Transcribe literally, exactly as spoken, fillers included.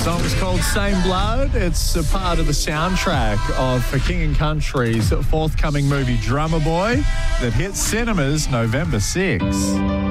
song's called Same Blood. It's a part of the soundtrack of For King and Country's forthcoming movie Drummer Boy that hits cinemas November sixth.